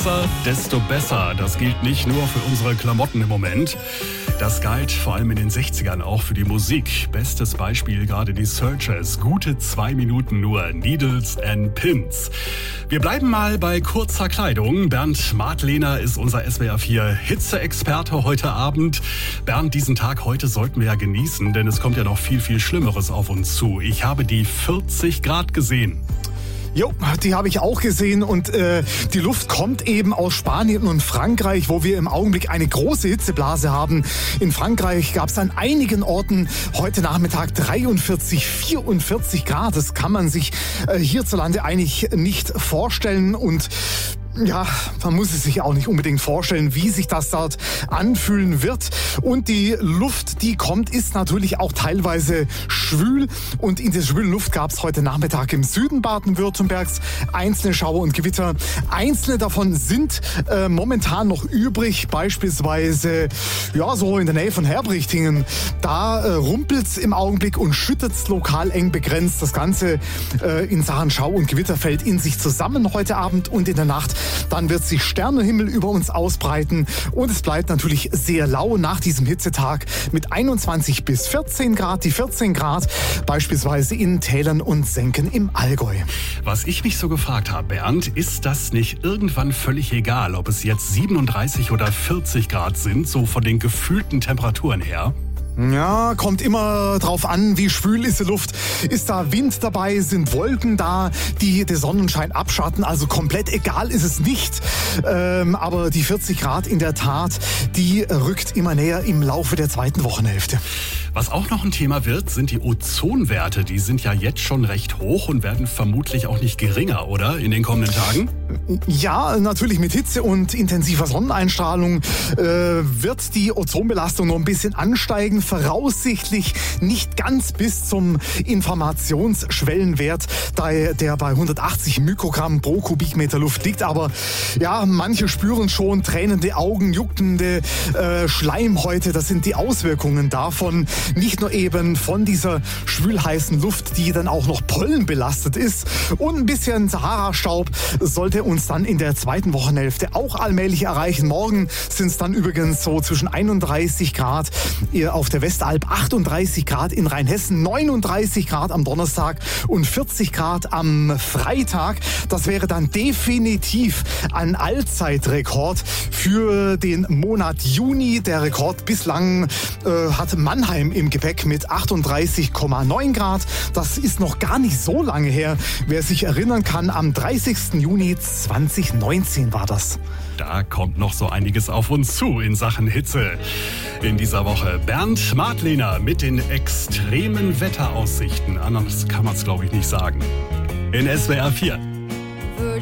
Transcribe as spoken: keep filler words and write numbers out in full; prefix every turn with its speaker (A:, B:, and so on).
A: heißer, desto besser. Das gilt nicht nur für unsere Klamotten im Moment. Das galt vor allem in den sechzigern auch für die Musik. Bestes Beispiel gerade die Searchers. Gute zwei Minuten nur. Needles and Pins. Wir bleiben mal bei kurzer Kleidung. Bernd Madlener ist unser S W R vier Hitze-Experte heute Abend. Bernd, diesen Tag heute sollten wir ja genießen, denn es kommt ja noch viel, viel Schlimmeres auf uns zu. Ich habe die vierzig Grad gesehen.
B: Jo, die habe ich auch gesehen und äh, die Luft kommt eben aus Spanien und Frankreich, wo wir im Augenblick eine große Hitzeblase haben. In Frankreich gab es an einigen Orten heute Nachmittag dreiundvierzig, vierundvierzig Grad. Das kann man sich äh, hierzulande eigentlich nicht vorstellen und ja, man muss es sich auch nicht unbedingt vorstellen, wie sich das dort anfühlen wird. Und die Luft, die kommt, ist natürlich auch teilweise schwül. Und in der schwülen Luft gab es heute Nachmittag im Süden Baden-Württembergs einzelne Schauer und Gewitter. Einzelne davon sind äh, momentan noch übrig, beispielsweise ja so in der Nähe von Herbrichtingen. Da äh, rumpelt's im Augenblick und schüttet's lokal eng begrenzt. Das Ganze äh, in Sachen Schau und Gewitter fällt in sich zusammen heute Abend und in der Nacht. Dann wird sich Sternenhimmel über uns ausbreiten und es bleibt natürlich sehr lau nach diesem Hitzetag mit einundzwanzig bis vierzehn Grad. Die vierzehn Grad beispielsweise in Tälern und Senken im Allgäu.
A: Was ich mich so gefragt habe, Bernd, ist das nicht irgendwann völlig egal, ob es jetzt siebenunddreißig oder vierzig Grad sind, so von den gefühlten Temperaturen her?
B: Ja, kommt immer drauf an, wie schwül ist die Luft. Ist da Wind dabei, sind Wolken da, die den Sonnenschein abschatten. Also komplett egal ist es nicht. Ähm, aber die vierzig Grad in der Tat, die rückt immer näher im Laufe der zweiten Wochenhälfte.
A: Was auch noch ein Thema wird, sind die Ozonwerte. Die sind ja jetzt schon recht hoch und werden vermutlich auch nicht geringer, oder? In den kommenden Tagen?
B: Ja, natürlich mit Hitze und intensiver Sonneneinstrahlung äh, wird die Ozonbelastung noch ein bisschen ansteigen. Voraussichtlich nicht ganz bis zum Informationsschwellenwert, der bei hundertachtzig Mikrogramm pro Kubikmeter Luft liegt. Aber ja, manche spüren schon tränende Augen, juckende äh, Schleimhäute. Das sind die Auswirkungen davon. Nicht nur eben von dieser schwülheißen Luft, die dann auch noch pollenbelastet ist. Und ein bisschen Sahara-Staub sollte uns dann in der zweiten Wochenhälfte auch allmählich erreichen. Morgen sind es dann übrigens so zwischen einunddreißig Grad auf der Westalb, achtunddreißig Grad in Rheinhessen, neununddreißig Grad am Donnerstag und vierzig Grad am Freitag. Das wäre dann definitiv ein Allzeitrekord für den Monat Juni. Der Rekord bislang äh, hat Mannheim im Gepäck mit achtunddreißig Komma neun Grad. Das ist noch gar nicht so lange her. Wer sich erinnern kann, am dreißigsten Juni zweitausendneunzehn war das.
A: Da kommt noch so einiges auf uns zu in Sachen Hitze. In dieser Woche Bernd Madlener mit den extremen Wetteraussichten. Anders kann man es, glaube ich, nicht sagen. In S W R vier.